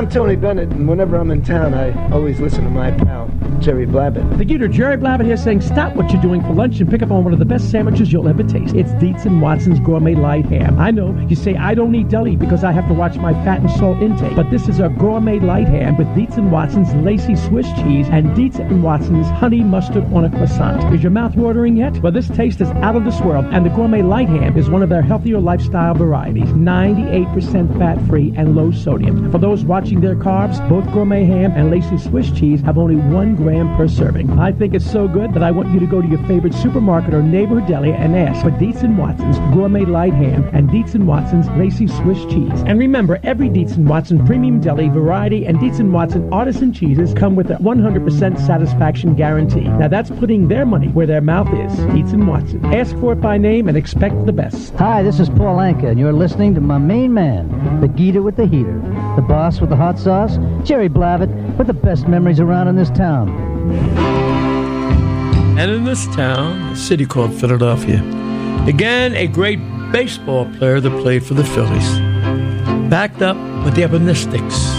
Tony Bennett, and whenever I'm in town, I always listen to my pal, Jerry Blabbett. The Gator, Jerry Blabbett here saying stop what you're doing for lunch and pick up on one of the best sandwiches you'll ever taste. It's Dietz & Watson's Gourmet Light Ham. I know, you say I don't eat deli because I have to watch my fat and salt intake, but this is a Gourmet Light Ham with Dietz & Watson's lacy Swiss cheese and Dietz & Watson's honey mustard on a croissant. Is your mouth watering yet? Well, this taste is out of this world, and the Gourmet Light Ham is one of their healthier lifestyle varieties, 98% fat-free and low sodium. For those watching their carbs, both Gourmet Ham and lacy Swiss cheese have only 1 gram per serving. I think it's so good that I want you to go to your favorite supermarket or neighborhood deli and ask for Dietz & Watson's Gourmet Light Ham and Dietz & Watson's lacy Swiss cheese. And remember, every Dietz & Watson premium deli variety and Dietz & Watson artisan cheeses come with a 100% satisfaction guarantee. Now that's putting their money where their mouth is. Dietz & Watson. Ask for it by name and expect the best. Hi, this is Paul Anka, and you're listening to my main man, the Gator with the heater, the boss with the hot sauce, Jerry Blabbett, with the best memories around in this town. And in this town, a city called Philadelphia, again, a great baseball player that played for the Phillies, backed up with the Ebonistics.